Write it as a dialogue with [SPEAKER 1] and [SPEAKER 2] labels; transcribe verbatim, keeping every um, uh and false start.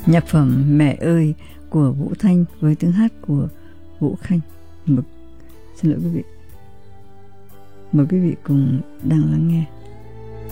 [SPEAKER 1] Nhạc phẩm Mẹ ơi của Vũ Thanh với tiếng hát của Vũ Khanh. Mời, xin lỗi quý vị. Mời quý vị cùng đang lắng nghe.